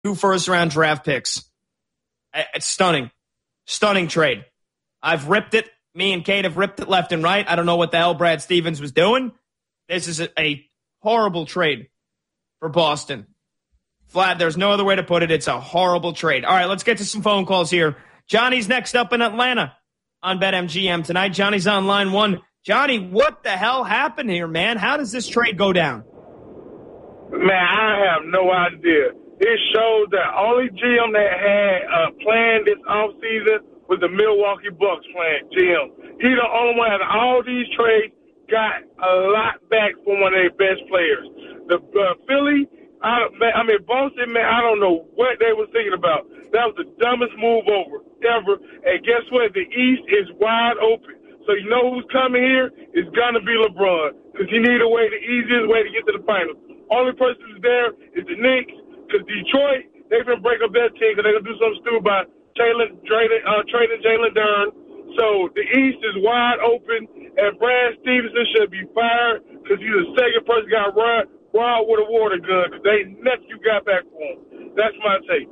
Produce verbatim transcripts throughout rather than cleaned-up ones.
two first-round draft picks. It's stunning. Stunning trade. I've ripped it. Me and Kate have ripped it left and right. I don't know what the hell Brad Stevens was doing. This is a, a horrible trade for Boston. Flat, there's no other way to put it. It's a horrible trade. All right, let's get to some phone calls here. Johnny's next up in Atlanta on BetMGM tonight. Johnny's on line one. Johnny, what the hell happened here, man? How does this trade go down? Man, I have no idea. It shows that only G M that had uh, planned this offseason was the Milwaukee Bucks playing G M. He the only one out of all these trades got a lot back from one of their best players. The uh, Philly, I, man, I mean, Boston, man, I don't know what they were thinking about. That was the dumbest move over ever. And guess what? The East is wide open. So you know who's coming here? It's going to be LeBron because he need a way, the easiest way to get to the finals. Only person who's there is the Knicks because Detroit, they're going to break up their team because they're going to do something stupid by Jalen, trading, uh, trading Jalen Duren. So the East is wide open, and Brad Stevenson should be fired because he's the second person got run wild with a water gun because they nothing you got back for him. That's my take.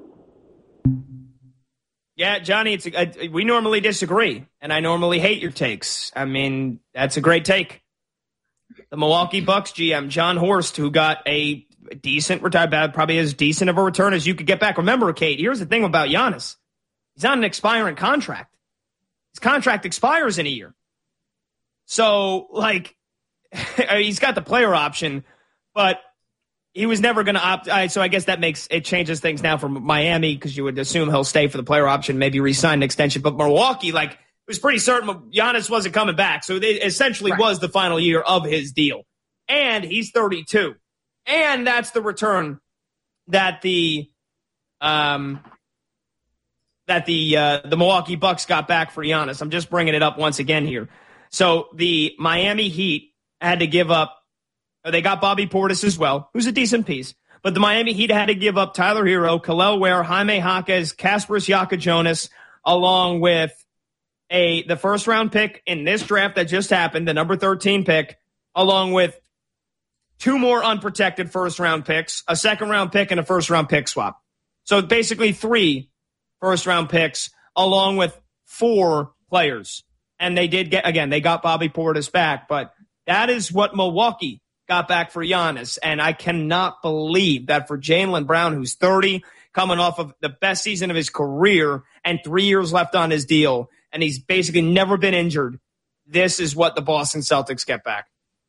Yeah, Johnny, it's a, we normally disagree, and I normally hate your takes. I mean, that's a great take. The Milwaukee Bucks G M, John Horst, who got a decent return, probably as decent of a return as you could get back. Remember, Kate, here's the thing about Giannis. He's on an expiring contract. His contract expires in a year. So, like, he's got the player option, but he was never going to opt. Right, so I guess that makes it changes things now for Miami because you would assume he'll stay for the player option, maybe re-sign an extension. But Milwaukee, like, it was pretty certain Giannis wasn't coming back. So it essentially right. was the final year of his deal. And he's thirty-two. And that's the return that the um that the uh, the Milwaukee Bucks got back for Giannis. I'm just bringing it up once again here. So the Miami Heat had to give up. They got Bobby Portis as well, who's a decent piece. But the Miami Heat had to give up Tyler Hero, Kel'el Ware, Jaime Jaquez, Kasparis Yaka-Jonas, along with a the first round pick in this draft that just happened, the number thirteen pick, along with two more unprotected first round picks, a second round pick, and a first round pick swap. So basically three first round picks, along with four players. And they did get, again, they got Bobby Portis back, but that is what Milwaukee got back for Giannis. And I cannot believe that for Jaylen Brown, who's thirty, coming off of the best season of his career and three years left on his deal, and he's basically never been injured, this is what the Boston Celtics get back.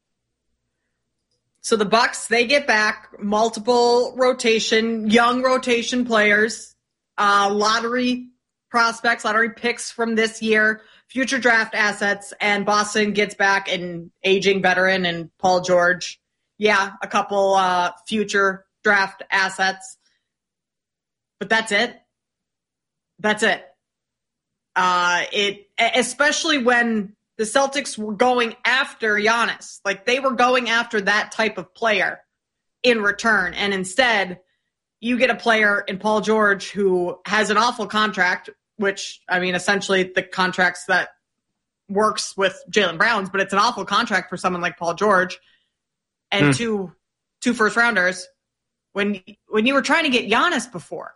So the Bucks, they get back multiple rotation, young rotation players, uh, lottery prospects, lottery picks from this year, future draft assets, and Boston gets back an aging veteran and Paul George. Yeah, a couple uh, future draft assets. But that's it. That's it. Uh, it especially when the Celtics were going after Giannis. Like, they were going after that type of player in return. And instead, you get a player in Paul George who has an awful contract, which, I mean, essentially the contracts that works with Jaylen Brown's, but it's an awful contract for someone like Paul George, and mm. two two first rounders when when you were trying to get Giannis before.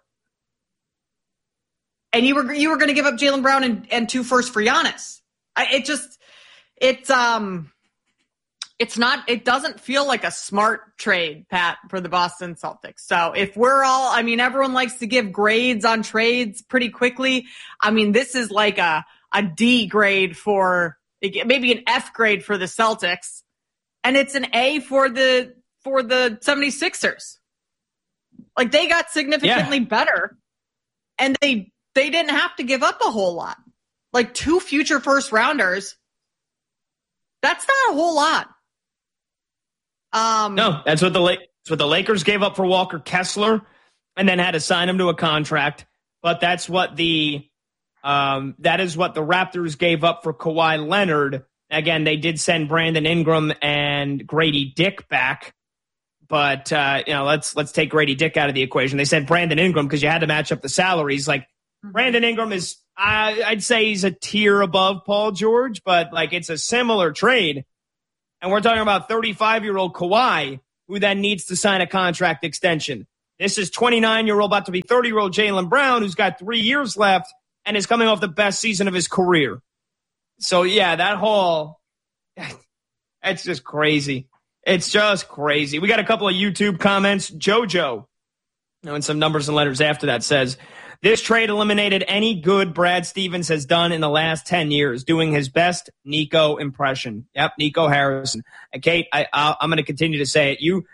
And you were you were going to give up Jaylen Brown and, and two firsts for Giannis. I, it just it's um it's not it doesn't feel like a smart trade, Pat, for the Boston Celtics. So if we're all, I mean, everyone likes to give grades on trades pretty quickly. I mean, this is like a a D grade for maybe an F grade for the Celtics, and it's an A for the for the seventy-sixers. Like, they got significantly yeah. better, and they they didn't have to give up a whole lot. Like, two future first rounders, that's not a whole lot. Um, no, that's what the that's what the Lakers gave up for Walker Kessler, and then had to sign him to a contract. But that's what the um, that is what the Raptors gave up for Kawhi Leonard. Again, they did send Brandon Ingram and Grady Dick back, but uh, you know, let's let's take Grady Dick out of the equation. They sent Brandon Ingram because you had to match up the salaries. Like, Brandon Ingram is, I, I'd say he's a tier above Paul George, but like, it's a similar trade. And we're talking about thirty-five-year-old Kawhi, who then needs to sign a contract extension. This is twenty-nine-year-old, about to be thirty-year-old Jaylen Brown, who's got three years left and is coming off the best season of his career. So, yeah, that whole – it's just crazy. It's just crazy. We got a couple of YouTube comments. JoJo, and some numbers and letters after that, says, this trade eliminated any good Brad Stevens has done in the last ten years, doing his best Nico impression. Yep, Nico Harrison. And Kate, I, I, I'm going to continue to say it. You